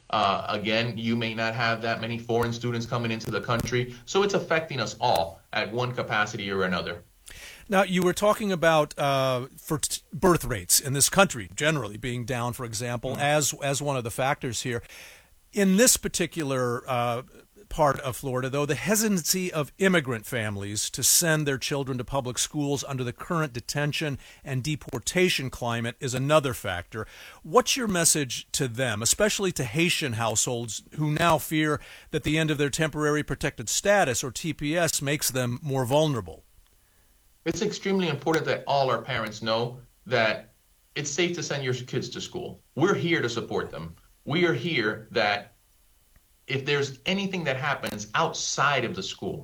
Again, you may not have that many foreign students coming into the country, so it's affecting us all at one capacity or another. Now, you were talking about birth rates in this country generally being down, for example, as one of the factors here. In this particular part of Florida, though, the hesitancy of immigrant families to send their children to public schools under the current detention and deportation climate is another factor. What's your message to them, especially to Haitian households who now fear that the end of their temporary protected status, or TPS, makes them more vulnerable? It's extremely important that all our parents know that it's safe to send your kids to school. We're here to support them. We are here that if there's anything that happens outside of the school,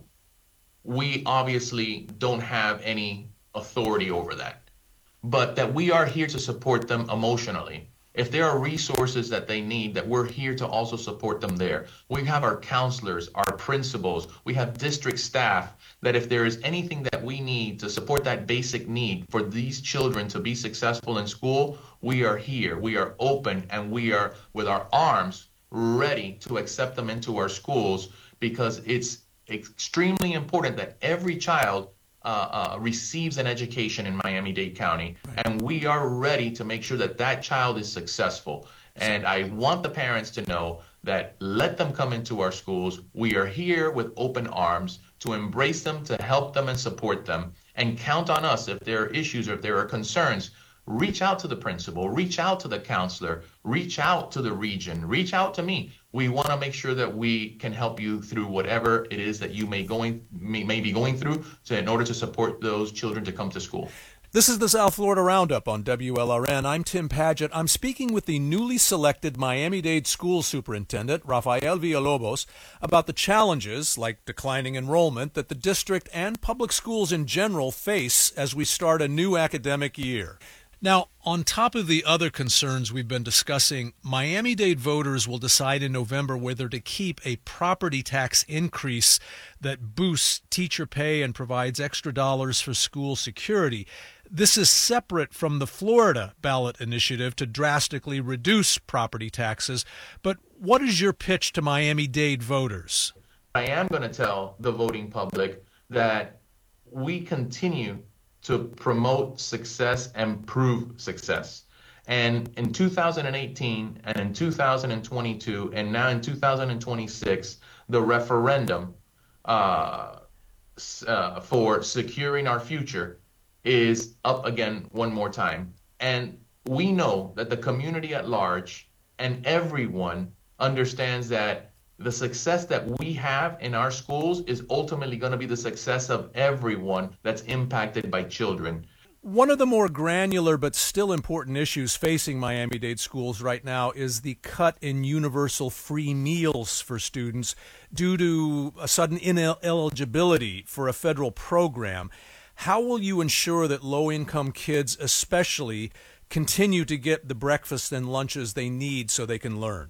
we obviously don't have any authority over that, but that we are here to support them emotionally. If there are resources that they need, that we're here to also support them there. We have our counselors, our principals, we have district staff, that if there is anything that we need to support that basic need for these children to be successful in school, we are here. We are open, and we are with our arms ready to accept them into our schools, because it's extremely important that every child receives an education in Miami-Dade County, and we are ready to make sure that that child is successful. And I want the parents to know that let them come into our schools. We are here with open arms to embrace them, to help them and support them, and count on us if there are issues or if there are concerns. Reach out to the principal, reach out to the counselor, reach out to the region, reach out to me. We want to make sure that we can help you through whatever it is that you may be going through in order to support those children to come to school. This is the South Florida Roundup on WLRN. I'm Tim Padgett. I'm speaking with the newly selected Miami-Dade School Superintendent, Rafael Villalobos, about the challenges, like declining enrollment, that the district and public schools in general face as we start a new academic year. Now, on top of the other concerns we've been discussing, Miami-Dade voters will decide in November whether to keep a property tax increase that boosts teacher pay and provides extra dollars for school security. This is separate from the Florida ballot initiative to drastically reduce property taxes. But what is your pitch to Miami-Dade voters? I am going to tell the voting public that we continue to promote success and prove success. And in 2018 and in 2022 and now in 2026, the referendum for securing our future is up again one more time. And we know that the community at large and everyone understands that the success that we have in our schools is ultimately going to be the success of everyone that's impacted by children. One of the more granular but still important issues facing Miami-Dade schools right now is the cut in universal free meals for students due to a sudden ineligibility for a federal program. How will you ensure that low-income kids especially continue to get the breakfast and lunches they need so they can learn?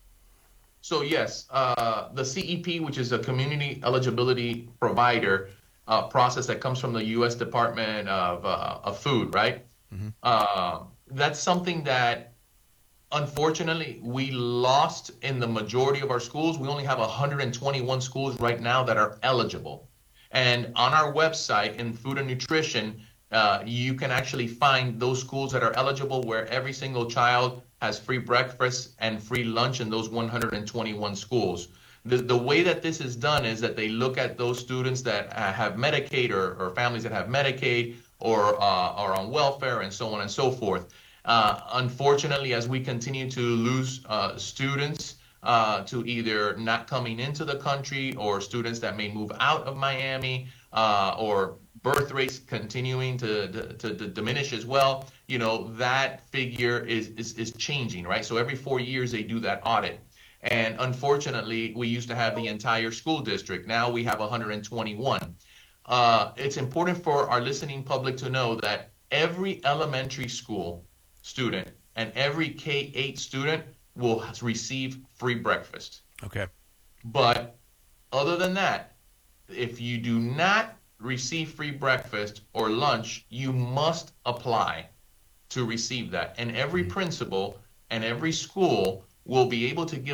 So yes, the CEP, which is a community eligibility provider process that comes from the U.S. Department of Food, right? Mm-hmm. That's something that, unfortunately, we lost in the majority of our schools. We only have 121 schools right now that are eligible. And on our website in Food and Nutrition, you can actually find those schools that are eligible where every single child has free breakfast and free lunch in those 121 schools. The way that this is done is that they look at those students that have Medicaid or families that have Medicaid or are on welfare and so on and so forth. Unfortunately, as we continue to lose students to either not coming into the country or students that may move out of Miami or birth rates continuing to diminish as well, you know, that figure is changing, right? So every 4 years they do that audit. And unfortunately, we used to have the entire school district. Now we have 121. It's important for our listening public to know that every elementary school student and every K-8 student will receive free breakfast. Okay. But other than that, if you do not receive free breakfast or lunch, you must apply to receive that. And every principal and every school will be able to give